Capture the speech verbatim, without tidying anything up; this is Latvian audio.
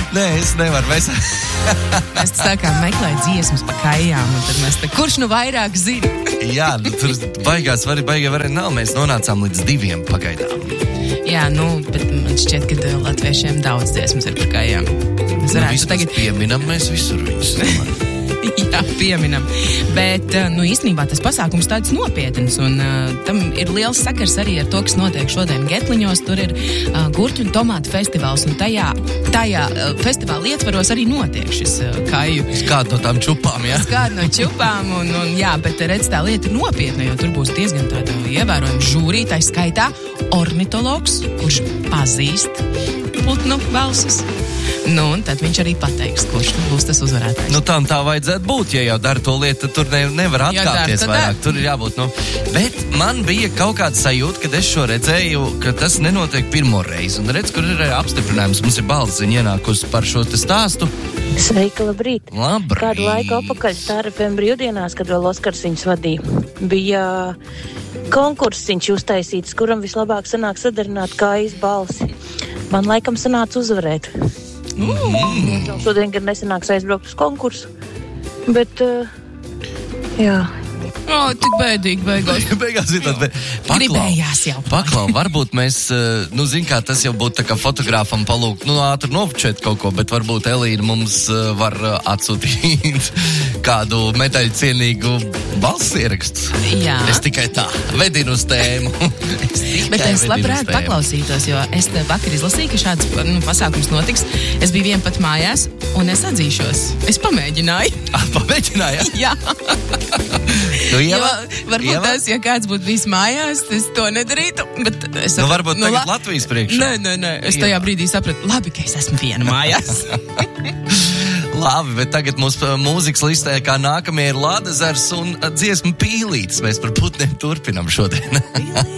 Nē, es nevaru. Mēs, mēs sākām meklēt dziesmas pa kājām, un tad mēs te, kurš nu vairāk zina? Jā, nu, tur baigās vari, baigā varēja nav. Mēs nonācām līdz diviem pagaidām. Jā, nu, bet man šķiet, ka latviešiem daudz dziesmas ir par kājām. Mēs varētu nu, tagad... pieminam, mēs visur viņus. Jā, pieminam. Bet, nu, īstenībā tas pasākums tāds nopietns, un uh, tam ir liels sakars arī ar to, kas notiek šodien Getliņos. Tur ir uh, gurķu un tomātu festivāls, un tajā, tajā uh, festivāla ietvaros arī notiek šis uh, kāju. Kādu no tām čupām, jā? Kādu no čupām, un, un jā, bet redz, tā lieta ir nopietna, jo tur būs diezgan tāda ievērojama žūrī, tā skaitā ornitologs, kurš pazīst putnu balsis. Nu, un tad viņš arī pateiks, kurš būs tas uzvarētājs. Nu, tam tā vajadzētu būt, ja jau dara to lietu, tad tur ne, nevar atkāpties ja vairāk. Tur ir jābūt, nu. Bet man bija kaut kāda sajūta, kad es šo redzēju, ka tas nenotiek pirmo reizi. Un redz, kur ir apstiprinājums. Mums ir balziņa ienākusi par šo te stāstu. Sveiki, labrīt. Labrīt. Kādu laiku apakaļ Star F M brīvdienās, kad vēl Oskars viņus vadīja, bija konkursiņš uztaisīts, kuram vislabāk sanāk sadarināt kājas balsi. Man laikam sanāca uzvarēt. Mm. Šodien gan nesanāks aizbraukt uz konkursu, bet, uh, jā. O, oh, tik bēdīgi beigās. Beigās ir tāda, gribējās jau. Paklau, varbūt mēs, nu, zin kā, tas jau būtu tā kā fotogrāfam palūgt, nu, ātri nopučēt kaut ko, bet varbūt Elīna mums var atsūtīt kādu medaļcienīgu balss ierakstu. Jā. Es tikai tā, vedinu uz tēmu. es bet es labprāt paklausītos, jo es te vakar izlasīju, ka šāds nu, pasākums notiks. Es biju vien pat mājās, un es atzīšos. Es pamēģināju. Ah, pamēģināju? Jā. Nu, Ieva, jo, varbūt Ieva? Tas, ja kāds būtu bijis mājās, es to nedarītu. Bet es nu, varbūt nu, tagad la... Latvijas priekšā. Nē, nē, nē. Es tajā brīdī sapratu, labi, ka es esmu viena mājās. Labi, bet tagad mums mūzikas listē kā nākamie ir Ladezers un dziesma Pīlītes. Mēs par putniem turpinam šodien.